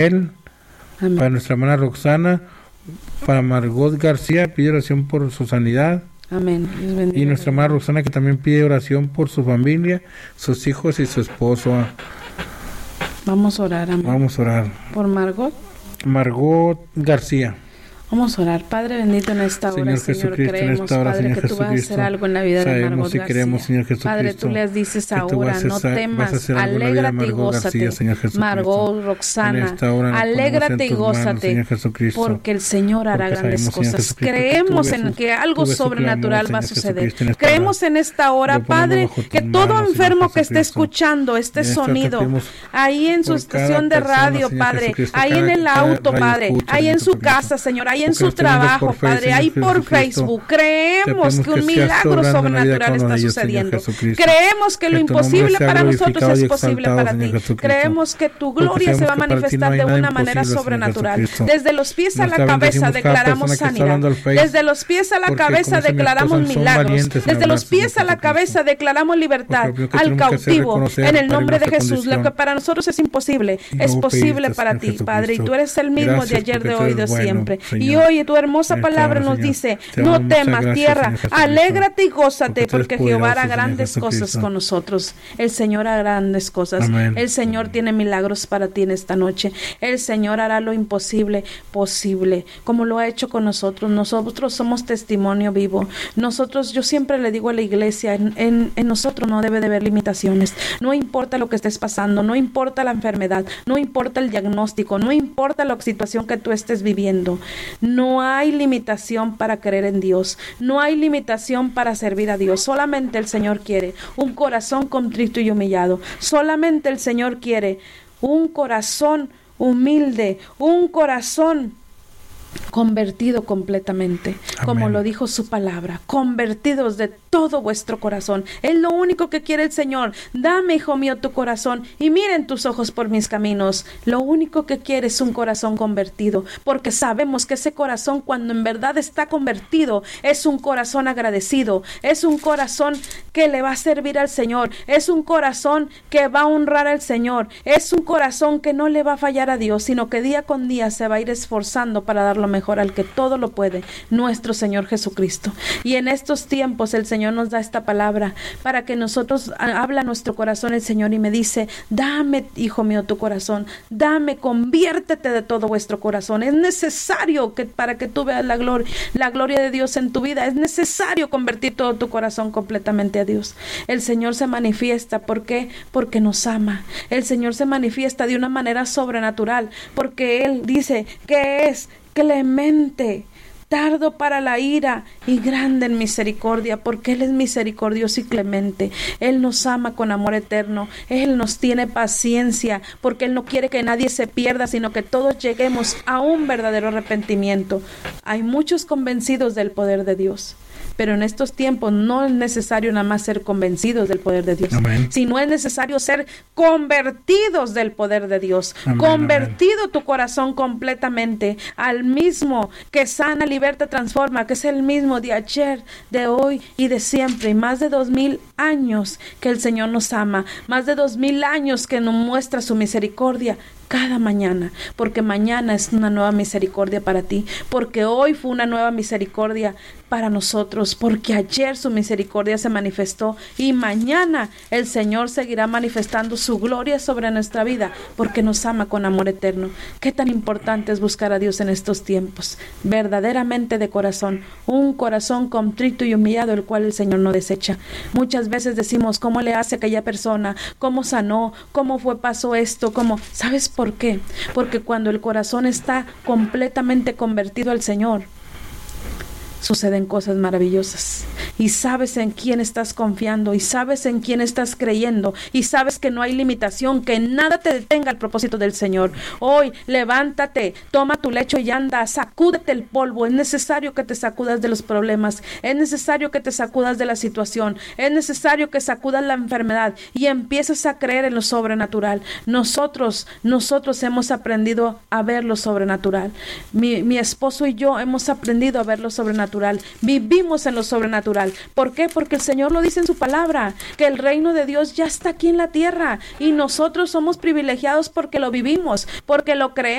Amén. Para nuestra hermana Roxana, para Margot García, pide oración por su sanidad. Amén. Y nuestra hermana Roxana, que también pide oración por su familia, sus hijos y su esposo. Vamos a orar, amén. Vamos a orar. ¿Por Margot? Margot García. Vamos a orar. Padre bendito, en esta hora, Señor, creemos, Padre, que tú vas a hacer algo en la vida de Margot García. Queremos, Señor Jesucristo, Padre, tú les dices ahora, no temas, alégrate y gózate. Margot, Roxana, alégrate y gózate, porque el Señor hará grandes cosas. Creemos en que algo sobrenatural va a suceder. Creemos en esta hora, Padre, que todo enfermo que esté escuchando este sonido, ahí en su estación de radio, Padre, ahí en el auto, Padre, ahí en su casa, Señor, ahí en su trabajo, Padre, ahí por Facebook, creemos que un milagro sobrenatural está sucediendo. Creemos que lo imposible para nosotros es posible para ti. Creemos que tu gloria se va a manifestar de una manera sobrenatural. Desde los pies a la cabeza declaramos sanidad. Desde los pies a la cabeza declaramos milagros. Desde los pies a la cabeza declaramos libertad al cautivo en el nombre de Jesús. Lo que para nosotros es imposible, es posible para ti, Padre. Y tú eres el mismo de ayer, de hoy, de siempre. Y hoy tu hermosa palabra nos dice, no temas, tierra, alégrate y gózate, porque Jehová hará grandes cosas con nosotros. El Señor hará grandes cosas. El Señor tiene milagros para ti en esta noche. El Señor hará lo imposible posible, como lo ha hecho con nosotros. Nosotros somos testimonio vivo. Yo siempre le digo a la iglesia, en nosotros no debe de haber limitaciones. No importa lo que estés pasando, no importa la enfermedad, no importa el diagnóstico, no importa la situación que tú estés viviendo. No hay limitación para creer en Dios. No hay limitación para servir a Dios. Solamente el Señor quiere un corazón contrito y humillado. Solamente el Señor quiere un corazón humilde, un corazón convertido completamente. Amén. Como lo dijo su palabra, convertidos de todo vuestro corazón. Es lo único que quiere el Señor. Dame, hijo mío, tu corazón y miren tus ojos por mis caminos. Lo único que quiere es un corazón convertido, porque sabemos que ese corazón, cuando en verdad está convertido, es un corazón agradecido, es un corazón que le va a servir al Señor, es un corazón que va a honrar al Señor, es un corazón que no le va a fallar a Dios, sino que día con día se va a ir esforzando para dar lo mejor al que todo lo puede, nuestro Señor Jesucristo. Y en estos tiempos el Señor nos da esta palabra para que nosotros, habla nuestro corazón el Señor y me dice, dame, hijo mío, tu corazón, dame, conviértete de todo vuestro corazón. Es necesario que para que tú veas la gloria de Dios en tu vida, es necesario convertir todo tu corazón completamente a Dios. El Señor se manifiesta, ¿por qué? Porque nos ama. El Señor se manifiesta de una manera sobrenatural, porque Él dice que es clemente, tardo para la ira y grande en misericordia, porque Él es misericordioso y clemente. Él nos ama con amor eterno. Él nos tiene paciencia, porque Él no quiere que nadie se pierda, sino que todos lleguemos a un verdadero arrepentimiento. Hay muchos convencidos del poder de Dios, pero en estos tiempos no es necesario nada más ser convencidos del poder de Dios, sino es necesario ser convertidos del poder de Dios. Amén, convertido tu corazón completamente al mismo que sana, liberta, transforma, que es el mismo de ayer, de hoy y de siempre. Y más de 2000 años que el Señor nos ama, más de 2000 años que nos muestra su misericordia cada mañana, porque mañana es una nueva misericordia para ti, porque hoy fue una nueva misericordia para nosotros, porque ayer su misericordia se manifestó y mañana el Señor seguirá manifestando su gloria sobre nuestra vida, porque nos ama con amor eterno. Qué tan importante es buscar a Dios en estos tiempos, verdaderamente de corazón, un corazón contrito y humillado, el cual el Señor no desecha. Muchas veces decimos, ¿cómo le hace aquella persona? ¿Cómo sanó? ¿Cómo pasó esto? ¿Cómo? ¿Sabes por qué? Porque cuando el corazón está completamente convertido al Señor, suceden cosas maravillosas, y sabes en quién estás confiando, y sabes en quién estás creyendo, y sabes que no hay limitación, que nada te detenga el propósito del Señor. Hoy levántate, toma tu lecho y anda, sacúdete el polvo. Es necesario que te sacudas de los problemas, es necesario que te sacudas de la situación, es necesario que sacudas la enfermedad y empieces a creer en lo sobrenatural. Nosotros hemos aprendido a ver lo sobrenatural. Mi esposo y yo hemos aprendido a ver lo sobrenatural. Vivimos en lo sobrenatural. espiritual. ¿Por qué? Porque el Señor lo dice en su palabra, que el reino de Dios ya está aquí en la tierra y nosotros somos privilegiados porque lo vivimos, porque lo creemos.